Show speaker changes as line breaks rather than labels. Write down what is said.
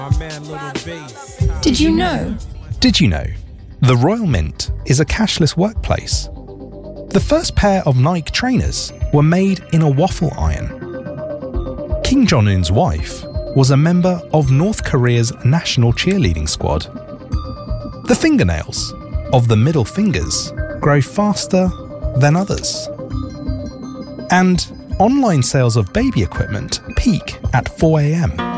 Did you know?
Did you know? The Royal Mint is a cashless workplace. The first pair of Nike trainers were made in a waffle iron. Kim Jong-un's wife was a member of North Korea's national cheerleading squad. The fingernails of the middle fingers grow faster than others. And online sales of baby equipment peak at 4 a.m.